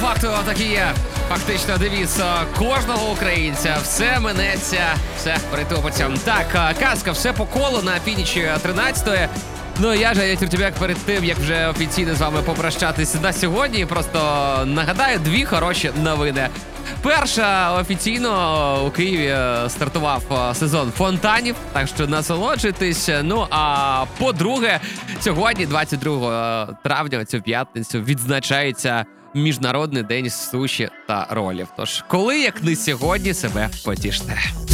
факту такий є фактично девіз кожного українця. Все минеться, все притопиться. Так, казка, все по колу на фініші 13-ї. Ну, я же, Тюртюбяк, перед тим, як вже офіційно з вами попрощатися на сьогодні, просто нагадаю дві хороші новини. Перша, офіційно у Києві стартував сезон фонтанів, так що насолоджуйтесь. Ну, а по-друге, сьогодні, 22 травня, цю п'ятницю, відзначається Міжнародний день суші та ролів. Тож, коли як не сьогодні себе потіште.